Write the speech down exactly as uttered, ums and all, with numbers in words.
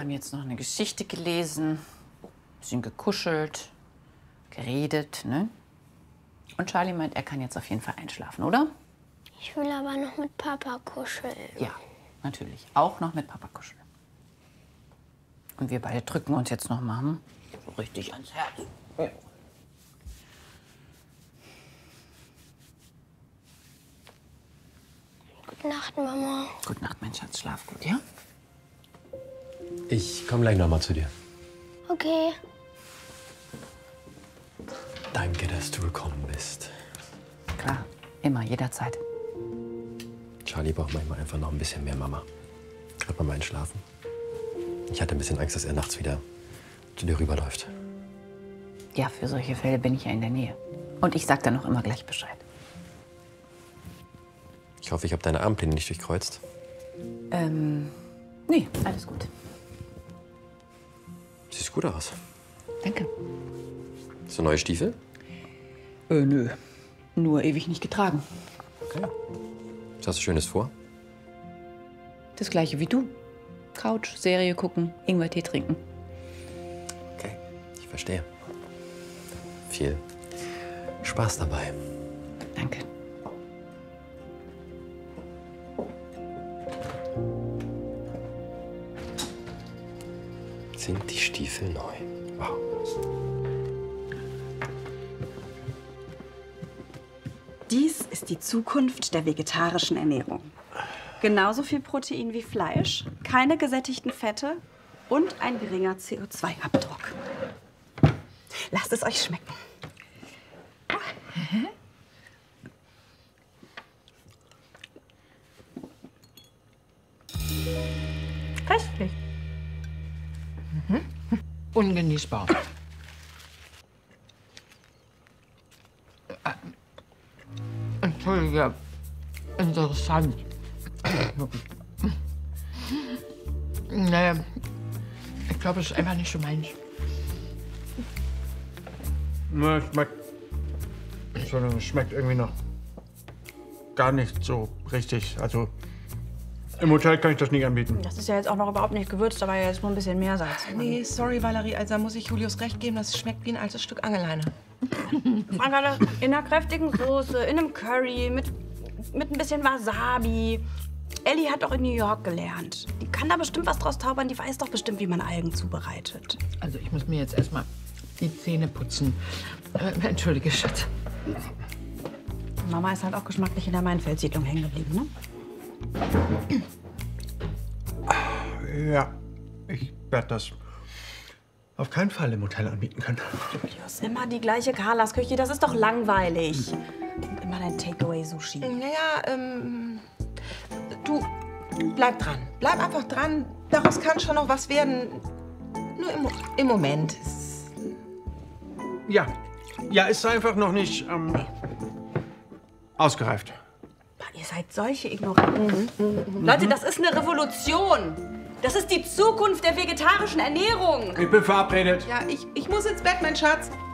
haben jetzt noch eine Geschichte gelesen, ein bisschen gekuschelt, geredet, ne? Und Charlie meint, er kann jetzt auf jeden Fall einschlafen, oder? Ich will aber noch mit Papa kuscheln. Ja, natürlich. Auch noch mit Papa kuscheln. Und wir beide drücken uns jetzt noch mal hm? so richtig ans Herz. Ja. Gute Nacht, Mama. Gute Nacht, mein Schatz. Schlaf gut, ja? Ich komme gleich noch mal zu dir. Okay. Danke, dass du gekommen bist. Klar, immer, jederzeit. Charlie braucht manchmal einfach noch ein bisschen mehr Mama. Gerade beim Einschlafen. Ich hatte ein bisschen Angst, dass er nachts wieder zu dir rüberläuft. Ja, für solche Fälle bin ich ja in der Nähe. Und ich sag dann auch immer gleich Bescheid. Ich hoffe, ich habe deine Armpläne nicht durchkreuzt. Ähm, nee, alles gut. Siehst gut aus. Danke. Hast du neue Stiefel? Äh, nö. Nur ewig nicht getragen. Okay. Was hast du Schönes vor? Das gleiche wie du. Couch, Serie gucken, Ingwertee trinken. Okay, ich verstehe. Viel Spaß dabei. Danke. Sind die Stiefel neu? Wow. Dies ist die Zukunft der vegetarischen Ernährung. Genauso viel Protein wie Fleisch, keine gesättigten Fette und ein geringer C O zwei Abdruck. Lasst es euch schmecken. Köstlich. Mhm. Ungenießbar. Äh, Entschuldige, interessant. Nee, ich glaube, es ist einfach nicht so meins. Na, es schmeckt. Entschuldigung, es schmeckt irgendwie noch gar nicht so richtig. Also im Hotel kann ich das nicht anbieten. Das ist ja jetzt auch noch überhaupt nicht gewürzt, aber ja jetzt nur ein bisschen mehr Salz. Nee, sorry, Valerie, also da muss ich Julius recht geben, das schmeckt wie ein altes Stück Angeleine. Frank hat das in einer kräftigen Soße, in einem Curry, mit, mit ein bisschen Wasabi. Ellie hat doch in New York gelernt. Die kann da bestimmt was draus zaubern, die weiß doch bestimmt, wie man Algen zubereitet. Also ich muss mir jetzt erstmal die Zähne putzen. Äh, Entschuldige, Schatz. Mama ist halt auch geschmacklich in der Mainfeldsiedlung hängen geblieben, ne? Ja, ich werde das auf keinen Fall im Hotel anbieten können. Julius, immer die gleiche Carlas-Küche, das ist doch langweilig. Und immer dein Takeaway-Sushi. Naja, ähm, du, bleib dran. Bleib einfach dran. Daraus kann schon noch was werden. Nur im, im Moment. Ja, ja, ist einfach noch nicht ähm, ausgereift. Ihr seid solche Ignoranten. Mhm. Leute, das ist eine Revolution. Das ist die Zukunft der vegetarischen Ernährung. Ich bin verabredet. Ja, ich, ich muss ins Bett, mein Schatz.